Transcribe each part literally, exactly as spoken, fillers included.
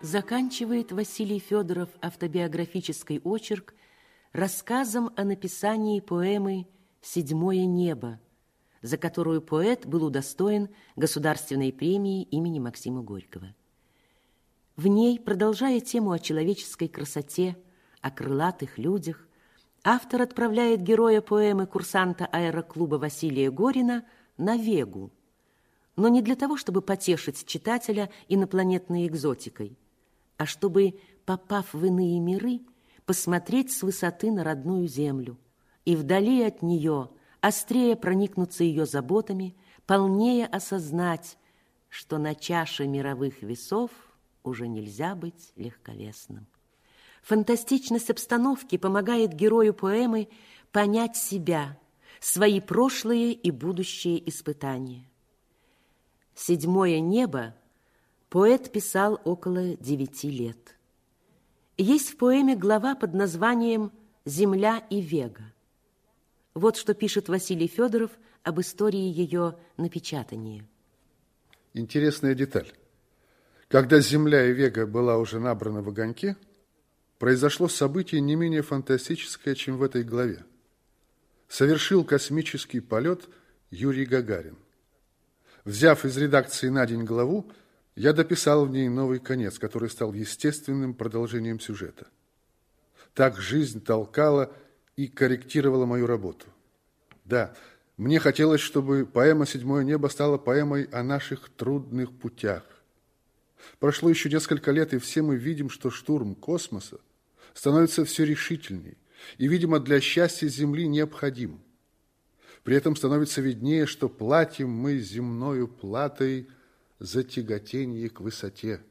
Заканчивает Василий Федоров автобиографический очерк рассказом о написании поэмы «Седьмое небо», за которую поэт был удостоен Государственной премии имени Максима Горького. В ней, продолжая тему о человеческой красоте, о крылатых людях, автор отправляет героя поэмы курсанта аэроклуба Василия Горина на Вегу, но не для того, чтобы потешить читателя инопланетной экзотикой, а чтобы, попав в иные миры, посмотреть с высоты на родную землю и вдали от нее острее проникнуться ее заботами, полнее осознать, что на чаше мировых весов уже нельзя быть легковесным. Фантастичность обстановки помогает герою поэмы понять себя, свои прошлые и будущие испытания. «Седьмое небо» поэт писал около девяти лет. Есть в поэме глава под названием «Земля и Вега». Вот что пишет Василий Федоров об истории ее напечатания. Интересная деталь. Когда Земля и Вега была уже набрана в огоньке, произошло событие не менее фантастическое, чем в этой главе. Совершил космический полет Юрий Гагарин. Взяв из редакции на день главу, я дописал в ней новый конец, который стал естественным продолжением сюжета. Так жизнь толкала и корректировала мою работу. Да, мне хотелось, чтобы поэма «Седьмое небо» стала поэмой о наших трудных путях. Прошло еще несколько лет, и все мы видим, что штурм космоса становится все решительней и, видимо, для счастья Земли необходим. При этом становится виднее, что платим мы земною платой за тяготение к высоте.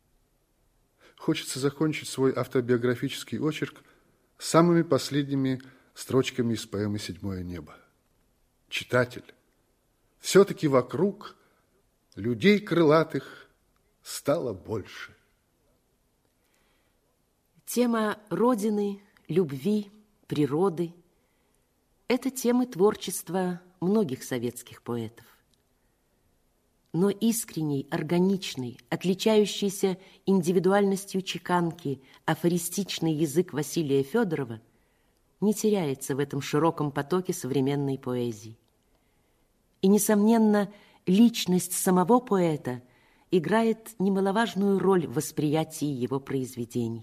Хочется закончить свой автобиографический очерк самыми последними строчками из поэмы «Седьмое небо». Читатель, все-таки вокруг людей крылатых стало больше. Тема Родины, любви, природы – это темы творчества многих советских поэтов. Но искренний, органичный, отличающийся индивидуальностью чеканки афористичный язык Василия Федорова не теряется в этом широком потоке современной поэзии. И, несомненно, личность самого поэта играет немаловажную роль в восприятии его произведений.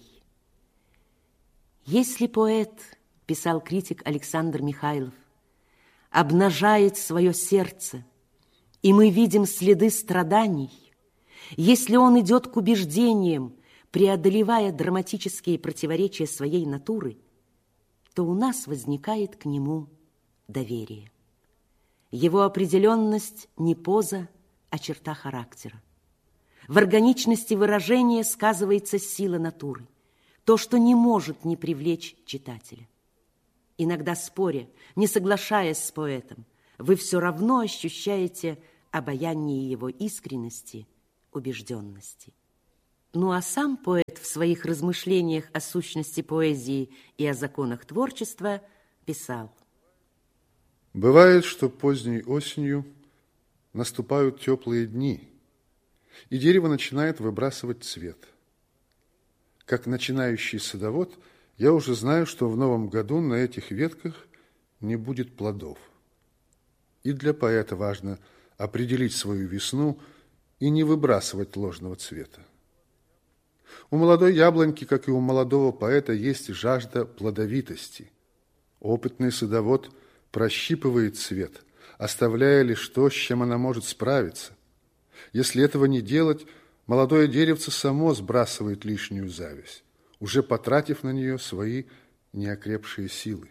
Если поэт, писал критик Александр Михайлов, обнажает свое сердце, и мы видим следы страданий, если он идет к убеждениям, преодолевая драматические противоречия своей натуры, то у нас возникает к нему доверие. Его определенность не поза, а черта характера. В органичности выражения сказывается сила натуры, то, что не может не привлечь читателя. Иногда споря, не соглашаясь с поэтом, вы все равно ощущаете обаяние его искренности, убежденности. Ну а сам поэт в своих размышлениях о сущности поэзии и о законах творчества писал: «Бывает, что поздней осенью наступают теплые дни, и дерево начинает выбрасывать цвет. Как начинающий садовод, я уже знаю, что в новом году на этих ветках не будет плодов. И для поэта важно определить свою весну и не выбрасывать ложного цвета. У молодой яблоньки, как и у молодого поэта, есть жажда плодовитости. Опытный садовод прощипывает цвет, оставляя лишь то, с чем она может справиться. Если этого не делать, молодое деревце само сбрасывает лишнюю зависть, уже потратив на нее свои неокрепшие силы.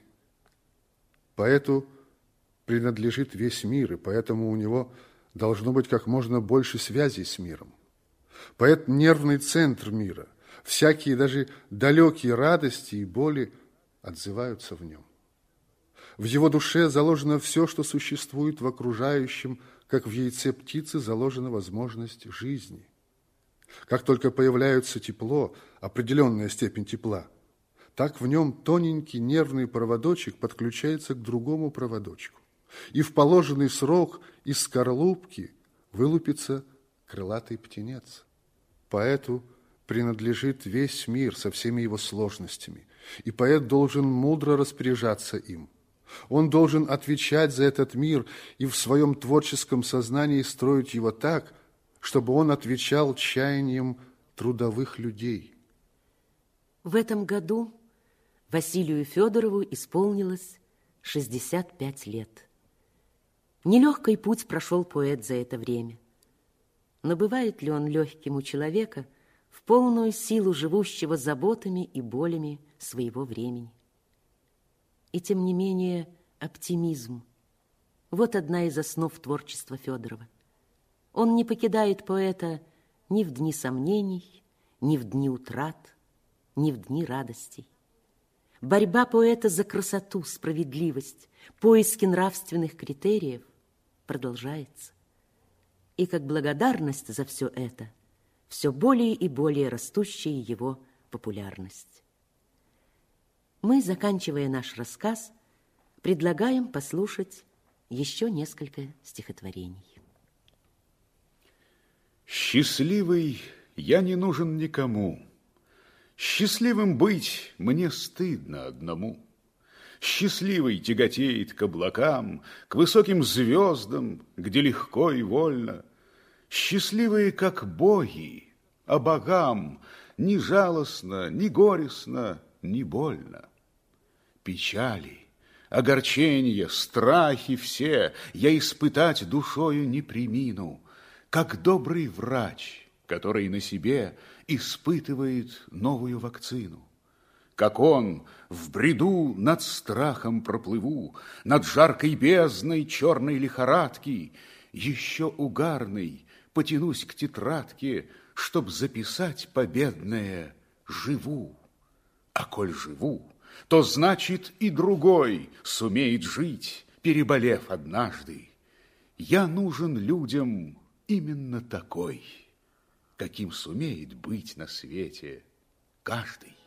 Поэту принадлежит весь мир, и поэтому у него должно быть как можно больше связей с миром. Поэт – нервный центр мира. Всякие, даже далекие радости и боли отзываются в нем. В его душе заложено все, что существует в окружающем, как в яйце птицы заложена возможность жизни. Как только появляется тепло, определенная степень тепла, так в нем тоненький нервный проводочек подключается к другому проводочку. И в положенный срок из скорлупки вылупится крылатый птенец. Поэту принадлежит весь мир со всеми его сложностями, и поэт должен мудро распоряжаться им. Он должен отвечать за этот мир и в своем творческом сознании строить его так, чтобы он отвечал чаяниям трудовых людей. В этом году Василию Федорову исполнилось шестьдесят пять лет. Нелегкий путь прошел поэт за это время. Но бывает ли он легким у человека, в полную силу живущего заботами и болями своего времени? И тем не менее оптимизм – вот одна из основ творчества Федорова. Он не покидает поэта ни в дни сомнений, ни в дни утрат, ни в дни радостей. Борьба поэта за красоту, справедливость, поиски нравственных критериев продолжается. И как благодарность за все это, все более и более растущая его популярность. Мы, заканчивая наш рассказ, предлагаем послушать еще несколько стихотворений. Счастливый я не нужен никому. Счастливым быть мне стыдно одному. Счастливый тяготеет к облакам, к высоким звездам, где легко и вольно. Счастливые, как боги, а богам ни жалостно, ни горестно, ни больно. Печали, огорчения, страхи все я испытать душою не премину, как добрый врач, который на себе испытывает новую вакцину. Как он в бреду над страхом проплыву, над жаркой бездной черной лихорадки, еще угарный потянусь к тетрадке, чтоб записать победное «живу». А коль живу, то значит и другой сумеет жить, переболев однажды. Я нужен людям именно такой, каким сумеет быть на свете каждый.